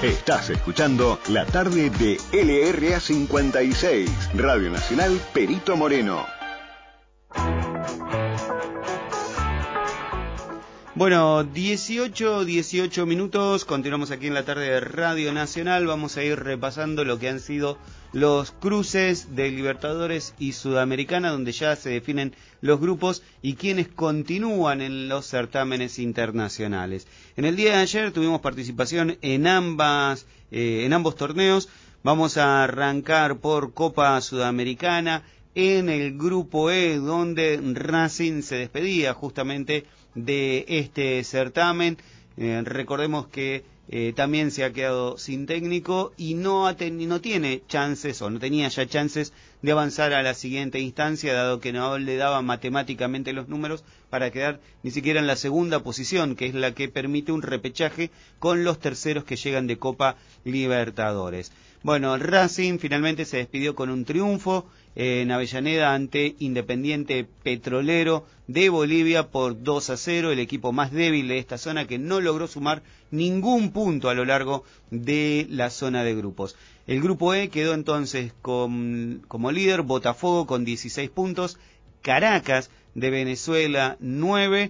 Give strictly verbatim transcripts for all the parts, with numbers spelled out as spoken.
Estás escuchando la tarde de L R A cincuenta y seis, Radio Nacional Perito Moreno. Bueno, dieciocho, dieciocho minutos, continuamos aquí en la tarde de Radio Nacional, vamos a ir repasando lo que han sido los cruces de Libertadores y Sudamericana, donde ya se definen los grupos y quienes continúan en los certámenes internacionales. En el día de ayer tuvimos participación en ambas, eh, en ambos torneos. Vamos a arrancar por Copa Sudamericana en el grupo E, donde Racing se despedía justamente de este certamen. Eh, recordemos que eh, también se ha quedado sin técnico y no, ha ten, no tiene chances, o no tenía ya chances de avanzar a la siguiente instancia, dado que no le daban matemáticamente los números para quedar ni siquiera en la segunda posición, que es la que permite un repechaje con los terceros que llegan de Copa Libertadores. Bueno, Racing finalmente se despidió con un triunfo en Avellaneda ante Independiente Petrolero de Bolivia por dos a cero, el equipo más débil de esta zona, que no logró sumar ningún punto a lo largo de la zona de grupos. El grupo E quedó entonces con, como líder Botafogo con dieciséis puntos, Caracas de Venezuela nueve,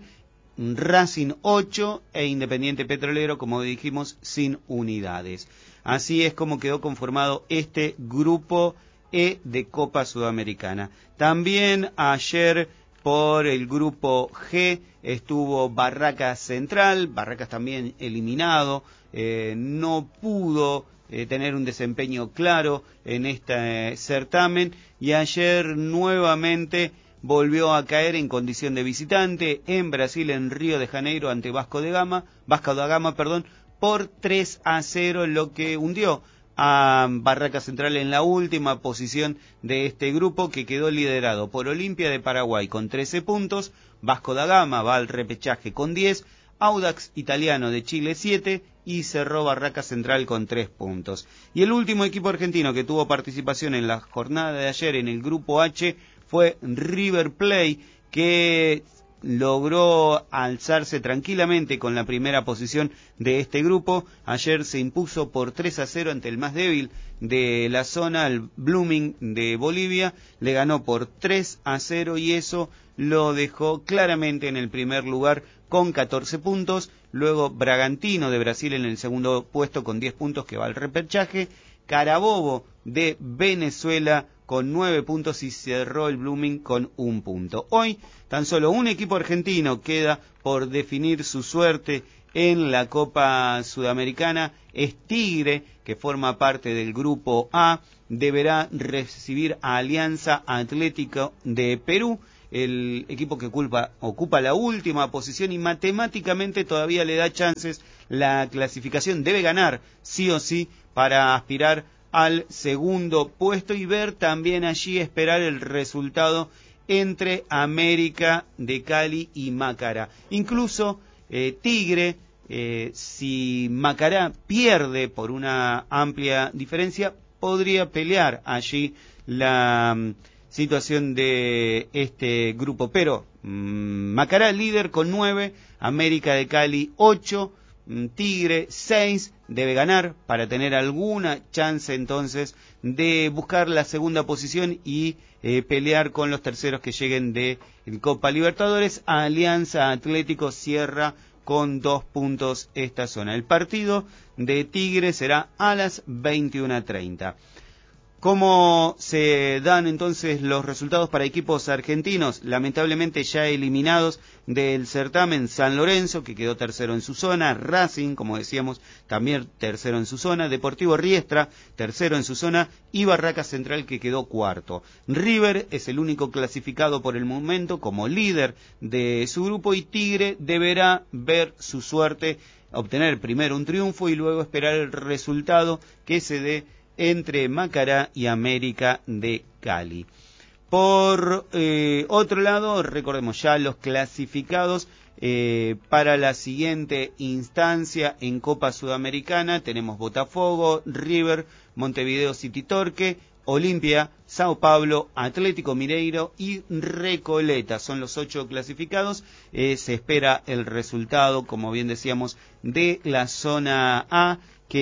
Racing ocho e Independiente Petrolero, como dijimos, sin unidades. Así es como quedó conformado este grupo E de Copa Sudamericana. También ayer por el grupo G estuvo Barracas Central, Barracas también eliminado, eh, no pudo eh, tener un desempeño claro en este eh, certamen y ayer nuevamente volvió a caer en condición de visitante en Brasil, en Río de Janeiro, ante Vasco de Gama, Vasco da Gama, perdón, por tres a cero, lo que hundió a Barracas Central en la última posición de este grupo, que quedó liderado por Olimpia de Paraguay con trece puntos, Vasco da Gama va al repechaje con diez, Audax Italiano de Chile siete y cerró Barracas Central con tres puntos. Y el último equipo argentino que tuvo participación en la jornada de ayer en el grupo H fue River Plate, que logró alzarse tranquilamente con la primera posición de este grupo. Ayer se impuso por tres a cero ante el más débil de la zona, el Blooming de Bolivia. Le ganó por tres a cero y eso lo dejó claramente en el primer lugar con catorce puntos. Luego Bragantino de Brasil en el segundo puesto con diez puntos, que va al repechaje. Carabobo de Venezuela con nueve puntos y cerró el Blooming con un punto. Hoy tan solo un equipo argentino queda por definir su suerte en la Copa Sudamericana. Es Tigre, que forma parte del grupo A, deberá recibir a Alianza Atlético de Perú, el equipo que ocupa, ocupa la última posición y matemáticamente todavía le da chances. La clasificación debe ganar sí o sí para aspirar al segundo puesto y ver también allí, esperar el resultado entre América de Cali y Macará. Incluso eh, Tigre, eh, si Macará pierde por una amplia diferencia, podría pelear allí la um, situación de este grupo. Pero um, Macará líder con nueve, América de Cali ocho, Tigre seis, debe ganar para tener alguna chance entonces de buscar la segunda posición y eh, pelear con los terceros que lleguen de Copa Libertadores. Alianza Atlético cierra con dos puntos esta zona. El partido de Tigre será a las veintiuna treinta. ¿Cómo se dan entonces los resultados para equipos argentinos? Lamentablemente ya eliminados del certamen: San Lorenzo, que quedó tercero en su zona; Racing, como decíamos, también tercero en su zona; Deportivo Riestra, tercero en su zona; y Barracas Central, que quedó cuarto. River es el único clasificado por el momento como líder de su grupo y Tigre deberá ver su suerte, obtener primero un triunfo y luego esperar el resultado que se dé entre Macará y América de Cali. Por eh, otro lado, recordemos ya los clasificados eh, para la siguiente instancia en Copa Sudamericana. Tenemos Botafogo, River, Montevideo City Torque, Olimpia, Sao Paulo, Atlético Mineiro y Recoleta. Son los ocho clasificados. Eh, se espera el resultado, como bien decíamos, de la zona A, que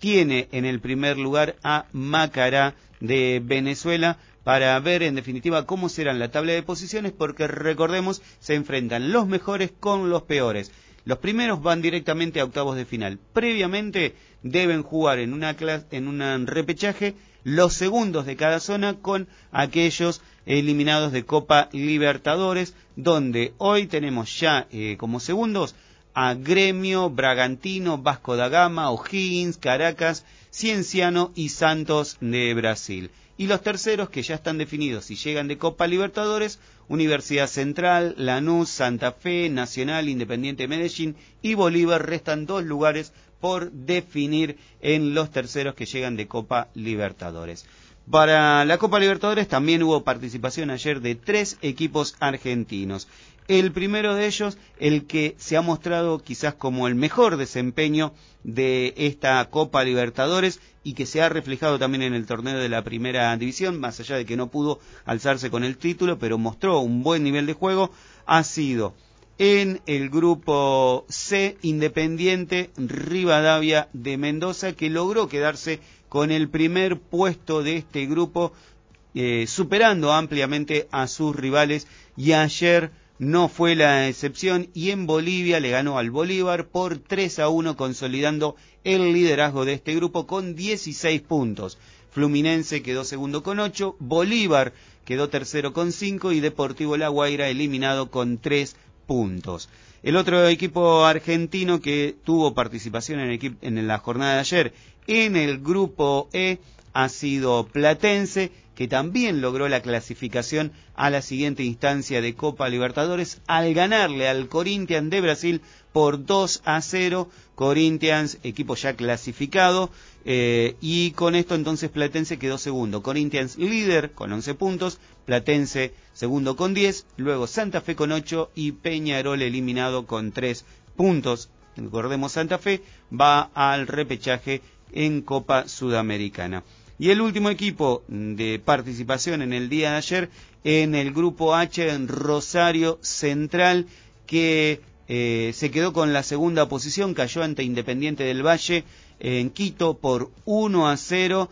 tiene en el primer lugar a Macará de Venezuela, para ver en definitiva cómo serán la tabla de posiciones, porque recordemos, se enfrentan los mejores con los peores. Los primeros van directamente a octavos de final. Previamente deben jugar en una clase, en un repechaje los segundos de cada zona con aquellos eliminados de Copa Libertadores, donde hoy tenemos ya eh, como segundos a Gremio, Bragantino, Vasco da Gama, O'Higgins, Caracas, Cienciano y Santos de Brasil. Y los terceros, que ya están definidos y llegan de Copa Libertadores, Universidad Central, Lanús, Santa Fe, Nacional, Independiente Medellín y Bolívar. Restan dos lugares por definir en los terceros que llegan de Copa Libertadores. Para la Copa Libertadores también hubo participación ayer de tres equipos argentinos. El primero de ellos, el que se ha mostrado quizás como el mejor desempeño de esta Copa Libertadores y que se ha reflejado también en el torneo de la Primera División, más allá de que no pudo alzarse con el título, pero mostró un buen nivel de juego, ha sido en el grupo C, Independiente Rivadavia de Mendoza, que logró quedarse con el primer puesto de este grupo, eh, superando ampliamente a sus rivales, y ayer no fue la excepción, y en Bolivia le ganó al Bolívar por tres a uno, consolidando el liderazgo de este grupo con dieciséis puntos. Fluminense quedó segundo con ocho, Bolívar quedó tercero con cinco y Deportivo La Guaira eliminado con tres puntos. El otro equipo argentino que tuvo participación en, el, en la jornada de ayer en el grupo E ha sido Platense, que también logró la clasificación a la siguiente instancia de Copa Libertadores al ganarle al Corinthians de Brasil por dos a cero. Corinthians, equipo ya clasificado, eh, y con esto entonces Platense quedó segundo. Corinthians líder con once puntos, Platense segundo con diez, luego Santa Fe con ocho y Peñarol eliminado con tres puntos. Recordemos, Santa Fe va al repechaje en Copa Sudamericana. Y el último equipo de participación en el día de ayer en el grupo H, en Rosario Central, que eh, se quedó con la segunda posición, cayó ante Independiente del Valle en Quito por uno a cero,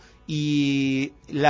y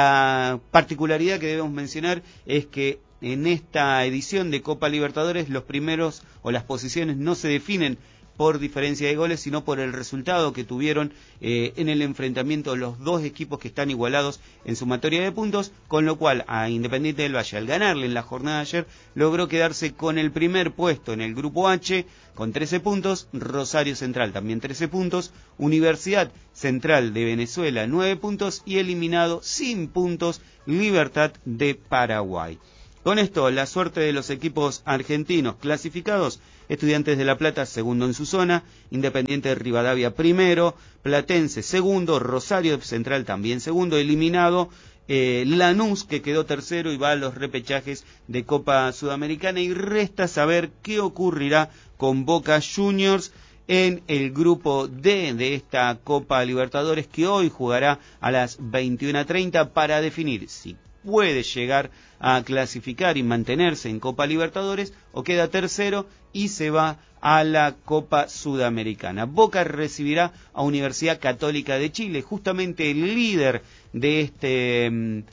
la particularidad que debemos mencionar es que en esta edición de Copa Libertadores los primeros o las posiciones no se definen por diferencia de goles, sino por el resultado que tuvieron eh, en el enfrentamiento los dos equipos que están igualados en sumatoria de puntos, con lo cual a Independiente del Valle, al ganarle en la jornada de ayer, logró quedarse con el primer puesto en el grupo H con trece puntos, Rosario Central también trece puntos, Universidad Central de Venezuela nueve puntos y eliminado sin puntos Libertad de Paraguay. Con esto, la suerte de los equipos argentinos clasificados: Estudiantes de La Plata segundo en su zona, Independiente de Rivadavia primero, Platense segundo, Rosario Central también segundo, eliminado eh, Lanús, que quedó tercero y va a los repechajes de Copa Sudamericana, y resta saber qué ocurrirá con Boca Juniors en el grupo D de esta Copa Libertadores, que hoy jugará a las veintiuna treinta para definir si puede llegar a clasificar y mantenerse en Copa Libertadores o queda tercero y se va a la Copa Sudamericana. Boca recibirá a Universidad Católica de Chile, justamente el líder de este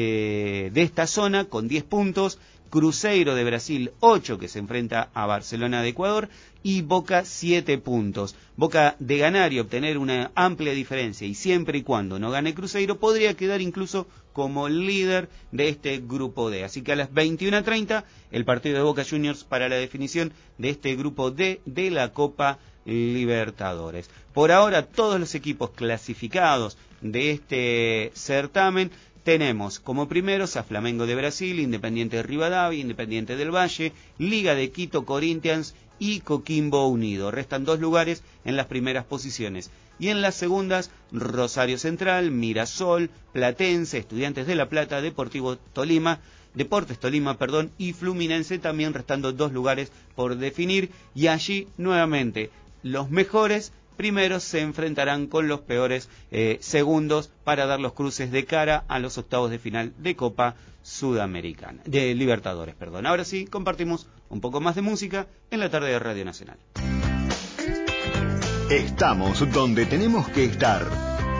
eh, de esta zona con diez puntos, Cruzeiro de Brasil ocho, que se enfrenta a Barcelona de Ecuador, y Boca siete puntos. Boca, de ganar y obtener una amplia diferencia, y siempre y cuando no gane Cruzeiro, podría quedar incluso como líder de este grupo D. Así que a las veintiuna treinta el partido de Boca Juniors para la definición de este grupo D de la Copa Libertadores. Por ahora, todos los equipos clasificados de este certamen tenemos como primeros a Flamengo de Brasil, Independiente de Rivadavia, Independiente del Valle, Liga de Quito, Corinthians y Coquimbo Unido. Restan dos lugares en las primeras posiciones. Y en las segundas, Rosario Central, Mirasol, Platense, Estudiantes de La Plata, Deportivo Tolima, Deportes Tolima, perdón, y Fluminense, también restando dos lugares por definir. Y allí, nuevamente, los mejores primeros se enfrentarán con los peores eh, segundos para dar los cruces de cara a los octavos de final de Copa Sudamericana, de Libertadores, perdón. Ahora sí, compartimos un poco más de música en la tarde de Radio Nacional. Estamos donde tenemos que estar.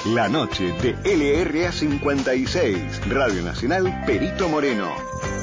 La noche de L R A cincuenta y seis, Radio Nacional Perito Moreno.